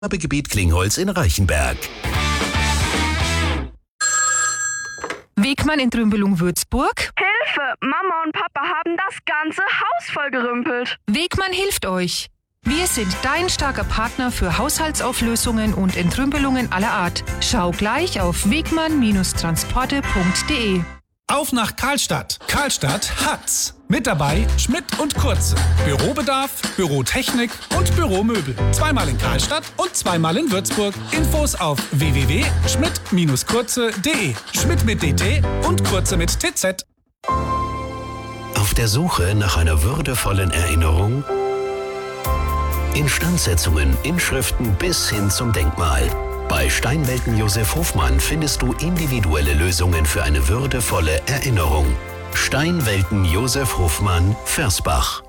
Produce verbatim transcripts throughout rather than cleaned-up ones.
Gebiet Klingholz in Reichenberg. Wegmann in Trümbelung-Würzburg. Hilfe! Mama und Papa haben das ganze Haus vollgerümpelt. Wegmann hilft euch. Wir sind dein starker Partner für Haushaltsauflösungen und Entrümpelungen aller Art. Schau gleich auf wegmann Transporte punkt de. Auf nach Karlstadt. Karlstadt hat's. Mit dabei Schmidt und Kurze. Bürobedarf, Bürotechnik und Büromöbel. Zweimal in Karlstadt und zweimal in Würzburg. Infos auf w w w punkt schmidt kurze punkt de. Schmidt mit D T und Kurze mit T Z. Auf der Suche nach einer würdevollen Erinnerung? Instandsetzungen, Inschriften bis hin zum Denkmal. Bei Steinwelten Josef Hofmann findest du individuelle Lösungen für eine würdevolle Erinnerung. Steinwelten Josef Hofmann, Versbach.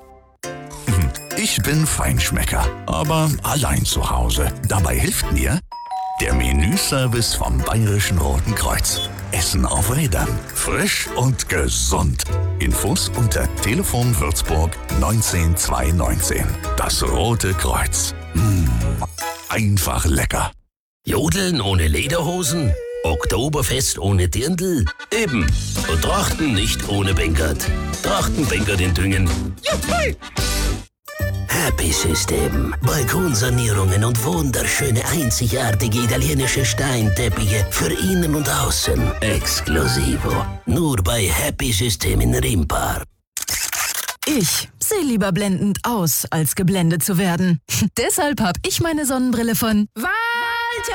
Ich bin Feinschmecker, aber allein zu Hause. Dabei hilft mir der Menüservice vom Bayerischen Roten Kreuz. Essen auf Rädern. Frisch und gesund. Infos unter Telefon Würzburg neunzehn zweihundertneunzehn. Das Rote Kreuz. Mmh, einfach lecker. Jodeln ohne Lederhosen? Oktoberfest ohne Dirndl? Eben. Und Trachten nicht ohne Bänkert. Trachtenbänkert in Düngen. Juppie! Happy System. Balkonsanierungen und wunderschöne, einzigartige italienische Steinteppiche für innen und außen. Exklusivo. Nur bei Happy System in Rimpar. Ich sehe lieber blendend aus, als geblendet zu werden. Deshalb habe ich meine Sonnenbrille von Walter.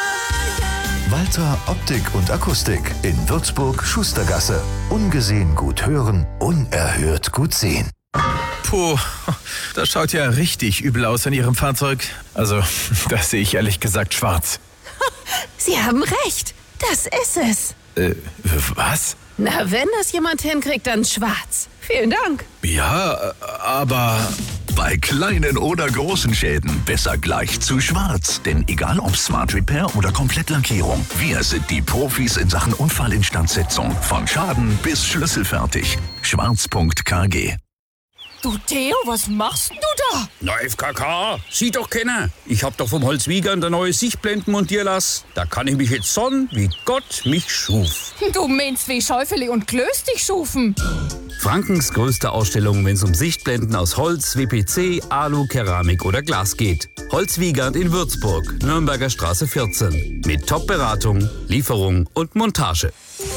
Walter Optik und Akustik in Würzburg Schustergasse. Ungesehen gut hören, unerhört gut sehen. Puh, das schaut ja richtig übel aus an Ihrem Fahrzeug. Also, das sehe ich ehrlich gesagt schwarz. Sie haben recht, das ist es. Äh, was? Na, wenn das jemand hinkriegt, dann schwarz. Vielen Dank. Ja, aber... Bei kleinen oder großen Schäden besser gleich zu schwarz. Denn egal ob Smart Repair oder Komplettlackierung, wir sind die Profis in Sachen Unfallinstandsetzung. Von Schaden bis schlüsselfertig. schwarz punkt k g. Du, Theo, was machst denn du da? Na, F K K, sieh doch keiner. Ich hab doch vom Holzwiegern der neue Sichtblenden montieren lassen. Da kann ich mich jetzt sonnen, wie Gott mich schuf. Du meinst, wie Schäufele und Klöß dich schufen. Frankens größte Ausstellung, wenn es um Sichtblenden aus Holz, W P C, Alu, Keramik oder Glas geht. Holzwiegand in Würzburg, Nürnberger Straße vierzehn. Mit Top-Beratung, Lieferung und Montage.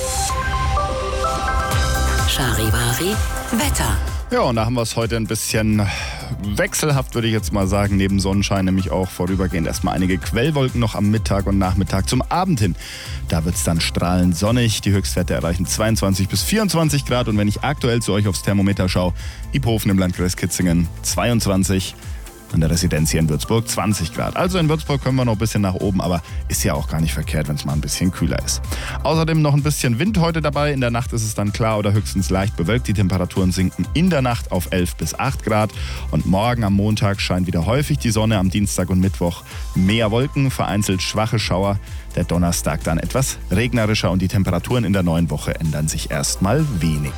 Charivari, Wetter. Ja, und da haben wir es heute ein bisschen wechselhaft, würde ich jetzt mal sagen. Neben Sonnenschein nämlich auch vorübergehend erstmal einige Quellwolken noch am Mittag und Nachmittag zum Abend hin. Da wird es dann strahlend sonnig. Die Höchstwerte erreichen zweiundzwanzig bis vierundzwanzig Grad. Und wenn ich aktuell zu euch aufs Thermometer schaue, Iphofen im Landkreis Kitzingen zweiundzwanzig, an der Residenz hier in Würzburg zwanzig Grad. Also in Würzburg können wir noch ein bisschen nach oben, aber ist ja auch gar nicht verkehrt, wenn es mal ein bisschen kühler ist. Außerdem noch ein bisschen Wind heute dabei. In der Nacht ist es dann klar oder höchstens leicht bewölkt. Die Temperaturen sinken in der Nacht auf elf bis acht Grad. Und morgen am Montag scheint wieder häufig die Sonne. Am Dienstag und Mittwoch mehr Wolken, vereinzelt schwache Schauer. Der Donnerstag dann etwas regnerischer und die Temperaturen in der neuen Woche ändern sich erstmal wenig.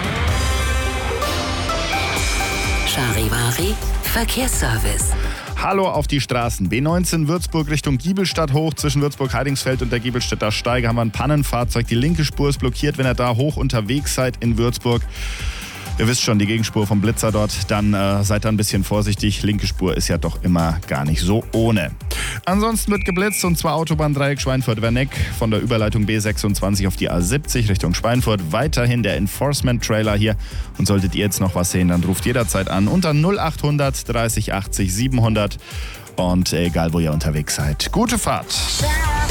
Charivari, Verkehrsservice. Hallo auf die Straßen. B neunzehn Würzburg Richtung Giebelstadt hoch. Zwischen Würzburg-Heidingsfeld und der Giebelstädter Steige haben wir ein Pannenfahrzeug. Die linke Spur ist blockiert, wenn ihr da hoch unterwegs seid in Würzburg. Ihr wisst schon, die Gegenspur vom Blitzer dort, dann äh, seid da ein bisschen vorsichtig. Linke Spur ist ja doch immer gar nicht so ohne. Ansonsten wird geblitzt und zwar Autobahndreieck Schweinfurt-Werneck von der Überleitung B sechsundzwanzig auf die A siebzig Richtung Schweinfurt. Weiterhin der Enforcement-Trailer hier. Und solltet ihr jetzt noch was sehen, dann ruft jederzeit an unter null achthundert dreißig achtzig siebenhundert. Und egal, wo ihr unterwegs seid, gute Fahrt.